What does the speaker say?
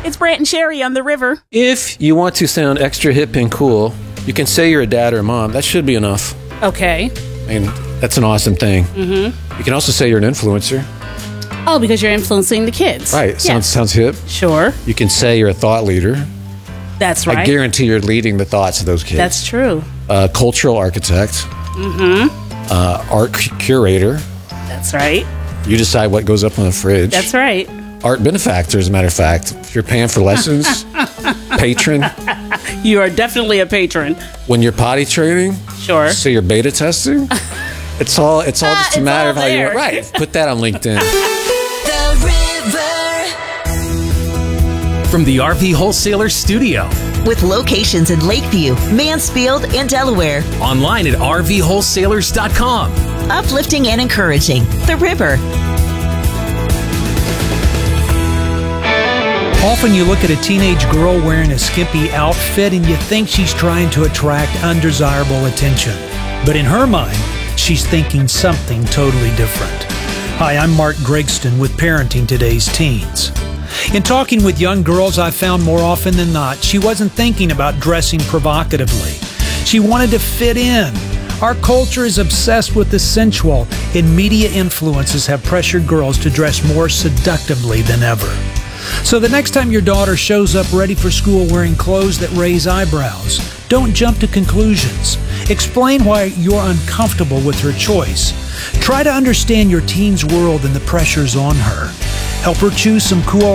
It's Brant and Sherry on the river. If you want to sound extra hip and cool, you can say you're a dad or a mom. That should be enough. Okay. I mean, that's an awesome thing. Mm-hmm. You can also say you're an influencer. Oh, because you're influencing the kids. Right. Yeah. Sounds hip. Sure. You can say you're a thought leader. That's right. I guarantee you're leading the thoughts of those kids. That's true. Cultural architect. Mm-hmm. Art curator. That's right. You decide what goes up on the fridge. That's right. Art benefactor, as a matter of fact. If you're paying for lessons, patron. You are definitely a patron. When you're potty training, Sure. so you're beta testing. It's all just a matter of how there. you're right. Put that on LinkedIn. The River. From the RV Wholesaler Studio. With locations in Lakeview, Mansfield, and Delaware. Online at RVWholesalers.com. Uplifting and encouraging. The River. Often you look at a teenage girl wearing a skimpy outfit and you think she's trying to attract undesirable attention. But in her mind, she's thinking something totally different. Hi, I'm Mark Gregston with Parenting Today's Teens. In talking with young girls, I've found more often than not, she wasn't thinking about dressing provocatively. She wanted to fit in. Our culture is obsessed with the sensual, and media influences have pressured girls to dress more seductively than ever. So the next time your daughter shows up ready for school wearing clothes that raise eyebrows, don't jump to conclusions. Explain why you're uncomfortable with her choice. Try to understand your teen's world and the pressures on her. Help her choose some cool